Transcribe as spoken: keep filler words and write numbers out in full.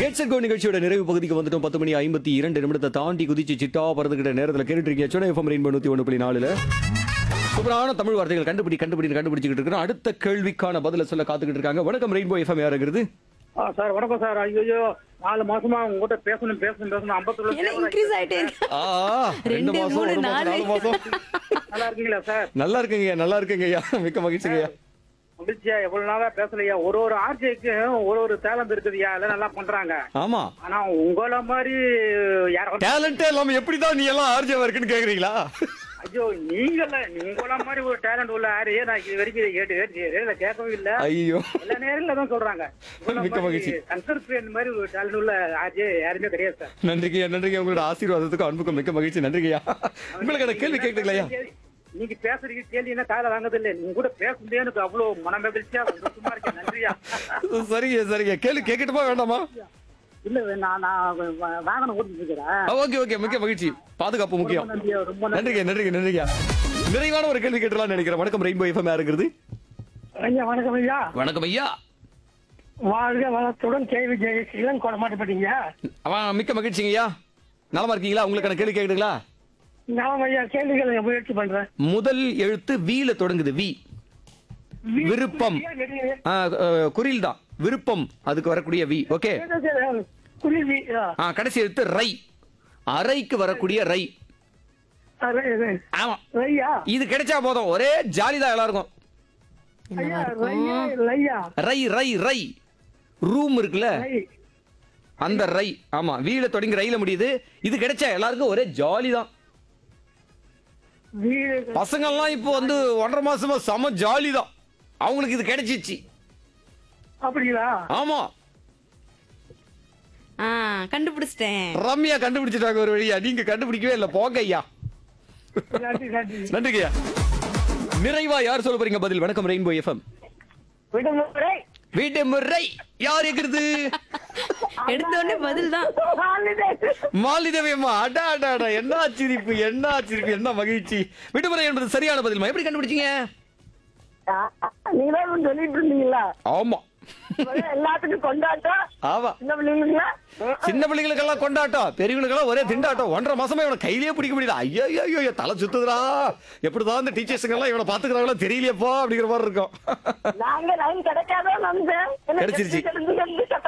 Gets கோ நிகழ்ச்சியோட நிறைவு பகுதிக்கு வந்துட்டோம். பத்து மணி ஐம்பத்தி இரண்டு நிமிடத்தை தாண்டி குதிச்சு சிட்டா பறந்துகிட்ட நேரத்தில் கேட்டுட்டு இருக்கீங்க சென்னை எஃப்எம் ரெயின்போ நூத்தி ஒன்று புள்ளி நாலுல சூப்பரான தமிழ் வார்த்தைகள் கண்டுபிடி கண்டுபிடி கண்டுபிடிச்சிட்டு இருக்கிறோம். அடுத்த கேள்விக்கான பதில சொல்ல காத்துக்கிட்டு இருக்காங்க. வணக்கம் ரெயின்போ எஃப்எம் யாருங்கிறது? ஆ சார் வணக்கம் சார். ஐயோ நாலு மாசமா உங்ககிட்ட பேசணும் பேசணும் பேசணும் ஐம்பத்தொரு என்ன இன்க்ரீஸ் ஆயிட்டே இருக்கு. ஆ, ரெண்டு மாசம் மூணு, ஒரு மாசம் நாலு. நாலு மாசம். நல்லா இருக்கீங்களா சார்? நல்லா இருக்குங்கய்யா, நல்லா இருக்குங்கய்யா, மிக்க மகிழ்ச்சிங்கய்யா. மகிழ்ச்சியா எவ்வளவு நாளா பேசலையா? ஒரு ஒரு ஆர்ஜேக்கு ஒரு ஒரு டேலண்ட் இருக்குதுயா, எல்லாம் நல்லா பண்றாங்க. ஆமா, ஆனா உங்கள மாதிரி யாரும் டேலண்டே இல்லாம எப்படிதான் நீ எல்லாம் ஆர்ஜேவா இருக்குன்னு கேக்குறீங்களா? ஐயோ நீங்கள உங்கள மாதிரி ஒரு டேலண்ட் உள்ள யாரு நான் இது வரைக்கும் கேட்டு கேட்டு கேட்கவே இல்ல. ஐயோ, எல்லா நேரில் தான் சொல்றாங்க. மிக்க மகிழ்ச்சி. கன்சர்ட் மாதிரி ஒரு டேலண்ட் உள்ள ஆர்ஜே யாருமே கிடையாது சார். நன்றிங்கய்யா, நன்றிங்க. உங்களோட ஆசீர்வாதத்துக்கும் அன்புக்கும் மிக்க மகிழ்ச்சி. நன்றிங்கய்யா. உங்களுக்கு கேள்வி கேட்டுக்கலையா? நீங்க பேசுறீங்க கேள்வி என்ன கால வாங்கது இல்ல. நீங்க கூட பேசும்போது எனக்கு அவ்வளவு மன மகிழ்ச்சியா சும்மா இருக்கேன். நன்றியா. சரிங்க சரிங்க. கேள்வி கேட்கட்டுமா வேண்டாமா? இல்ல நான் நான் வாகனம் ஓட்டிட்டு இருக்கிறேன். ஓகே ஓகே, மிக்க மகிழ்ச்சி. பாதுகாப்பு முக்கியம். ரொம்ப நன்றி. நன்றிங்க நன்றிங்க நன்றிங்க. நிறைவான ஒரு கேள்வி கேட்டலாம்னு நினைக்கிறேன். வணக்கம் ரெயின்போ எஃப்எம் யாருங்கிறது? ஐயா வணக்கம் ஐயா. வணக்கம் ஐயா. வாழ்க வளத்துடன் கேள்வி ஜெயிச்சிலாம் கொட மாட்டேப்பட்டீங்க. அவன் மிக்க மகிழ்ச்சிங்க ஐயா. நலமா இருக்கீங்களா? உங்களுக்கான கேள்வி கேக்குதுங்களா? நான் ஐயா கேள்விகளை முயற்சி பண்றேன். முதல் எழுத்து வீல தொடங்குது. வி. விருப்பம். ஆ, ஆ, குறில் தான். விருப்பம் அதுக்கு வரக்கூடிய வி. ஓகே. குருவி ஆ, கடைசி எழுத்து ரை. அறைக்கு வரக்கூடிய ரை. ஆமா, ஐயா இது கிடைச்சா போதும், ஒரே ஜாலிதான் எல்லாருக்கும். ஐயா ஐயா ரை ரை ரை. ரூம் இருக்குல்ல, அந்த ரை. ஆமா, வீல தொடங்கி ரயில முடியுது. இது கிடைச்சா எல்லாருக்கும் ஒரே ஜாலி தான். பசங்க எல்லாம் இப்போ வந்து ஒன்றரை மாசமா செம ஜாலி தான். அவங்களுக்கு இது கிடைச்சிச்சு. அப்படிங்களா? ஆமா, ஆ, கண்டுபிடிச்சிட்டேன். ரம்யா கண்டுபிடிச்சிட்டாங்க ஒரு வழியா. நீங்க கண்டுபிடிக்கவே இல்ல, போங்க ஐயா. நன்றி நன்றி. நன்றிங்க ஐயா. நிறைவா யார் சொல்ல போறீங்க பதில்? வணக்கம் ரெயின்போ எஃப்எம். விடுமுறை வீட்டு முறை யார் இருக்கிறது? எடுத்த உடனே பதில் தான். மாலிதேவி அம்மா. அடா அடா அடா, என்ன சிரிப்பு, என்ன சிரிப்பு, என்ன மகிழ்ச்சி. விடுமுறை என்பது சரியான பதில். எப்படி கண்டுபிடிச்சீங்க? நீங்க தான் சொல்லிட்டு இருந்தீங்களா? ஆமா, எல்லாத்துக்கும் கொண்டாட்டம். ஆமா, சின்ன பிள்ளைங்களா? சின்ன பிள்ளைங்களுக்கு எல்லாம் கொண்டாட்டம், பெரியவங்களுக்கு எல்லாம் ஒரே திண்டாட்டம். ஒன்றரை மாசமா இவனை கையிலேயே பிடிக்க முடியல. ஐயோ ஐயோ, தலை சுத்துதுடா. எப்படிதான் இந்த டீச்சர்ஸுங்க எல்லாம் இவனை பாத்துக்கிறாங்களோ தெரியலையப்பா அப்படிங்கிற மாதிரி இருக்கும். நாங்க லைன் கிடைக்காதோ நம்பேன். கிடைச்சிருச்சு.